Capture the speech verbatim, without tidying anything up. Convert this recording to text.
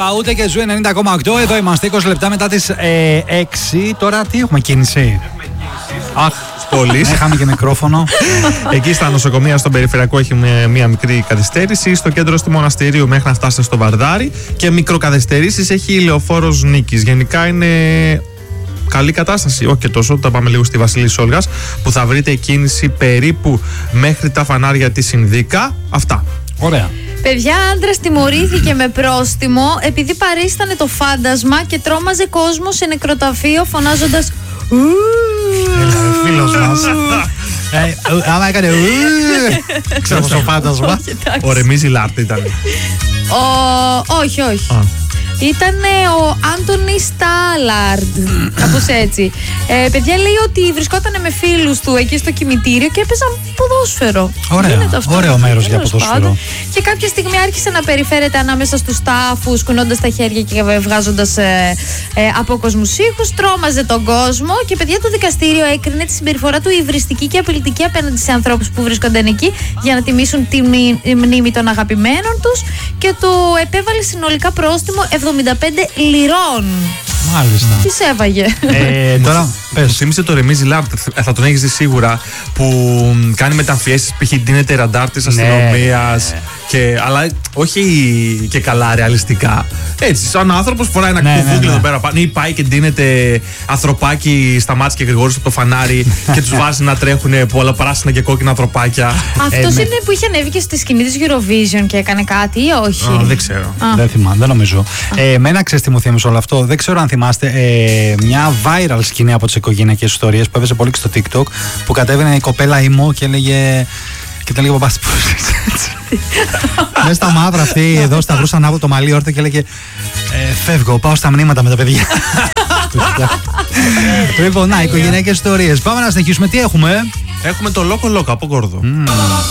Αλφα, ούτε και Ζου ενενήντα κόμμα οκτώ. Εδώ είμαστε είκοσι λεπτά μετά τις ε, έξι. Τώρα τι έχουμε κίνηση. Αχ, πόλης. Είχαμε και μικρόφωνο. Εκεί στα νοσοκομεία στον περιφερειακό έχει μία μικρή καθυστέρηση. Στο κέντρο στη Μοναστηρίου μέχρι να φτάσετε στο Βαρδάρι. Και μικροκαθυστερήσεις έχει η Λεωφόρος Νίκης. Γενικά είναι καλή κατάσταση, όχι και τόσο. Θα πάμε λίγο στη Βασιλής Όλγας, που θα βρείτε κίνηση περίπου μέχρι τα φανάρια της Ινδίκα. Αυτά. Ωραία. Παιδιά, άντρας τιμωρήθηκε με πρόστιμο επειδή παρίστανε το φάντασμα και τρόμαζε κόσμο σε νεκροταφείο φωνάζοντας Φίλος μας. Άμα έκανε ξέρω το φάντασμα. Ο Ρεμίζη Λάρτ ήταν. Όχι, όχι. Ήταν ο Άντονι Στάλαρντ, κάπως έτσι. Ε, παιδιά, λέει ότι βρισκόταν με φίλους του εκεί στο κημητήριο και έπαιζαν ποδόσφαιρο. Ωραία, ωραίο μέρος για ποδόσφαιρο. Και κάποια στιγμή άρχισε να περιφέρεται ανάμεσα στους τάφους, κουνώντας τα χέρια και βγάζοντας ε, ε, απόκοσμους ήχους. Τρόμαζε τον κόσμο και, παιδιά, το δικαστήριο έκρινε τη συμπεριφορά του υβριστική και απειλητική απέναντι σε ανθρώπους που βρίσκονταν εκεί για να τιμήσουν τη μνήμη των αγαπημένων τους και του επέβαλε συνολικά πρόστιμο εβδομήντα πέντε λιρών. Μάλιστα. Τι έβαγε. Ε, τώρα, πες. Μου θύμισε το Ρεμίζη Λάρτ, θα τον έχεις δει σίγουρα, που κάνει μεταμφιέσεις, π.χ. ντύνεται ραντάρ της αστυνομίας. Ναι. Και, αλλά όχι και καλά ρεαλιστικά. Έτσι, σαν άνθρωπος φοράει ένα ναι, κουβούκλι ναι, ναι. εδώ πέρα πάνω ή πάει και ντύνεται ανθρωπάκι στα μάτια και γρηγόρησε από το φανάρι και τους βάζει να τρέχουν πολλά πράσινα και κόκκινα ανθρωπάκια. Αυτός ε, είναι που είχε ανέβει και στη σκηνή της Eurovision και έκανε κάτι ή όχι? Α, δεν ξέρω. Α. Δεν θυμάμαι, δεν νομίζω. Ε, εμένα ξέρεις τι μου θύμισε όλο αυτό. Δεν ξέρω αν θυμάστε ε, μια viral σκηνή από τις οικογενειακές ιστορίες που έβαιζε πολύ και στο TikTok, που κατέβαινε η κοπέλα ήμο και έλεγε. Και ήταν λίγο παπάς. Μέσα στα μαύρα αυτή εδώ σταυρούσαν από το μαλλί όρθιο και έλεγε ε, φεύγω, πάω στα μνήματα με τα παιδιά. Λοιπόν, να, οικογενειακές ιστορίες. Πάμε να συνεχίσουμε. Τι έχουμε? Έχουμε το Λόκο Λόκο από Κόρδο. Mm.